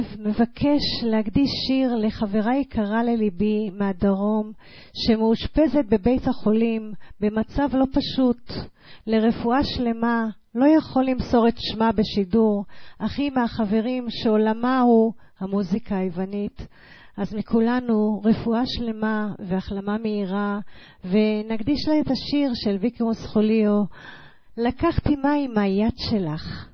מבקש להקדיש שיר לחברה יקרה לליבי מהדרום, שמאושפזת בבית החולים במצב לא פשוט, לרפואה שלמה. לא יכול למסור את שמה בשידור, אחי מהחברים שעולמה הוא המוזיקה היוונית. אז מכולנו רפואה שלמה והחלמה מהירה, ונקדיש לה את השיר של ויקרוס חוליו, לקחתי מים מהיד שלך.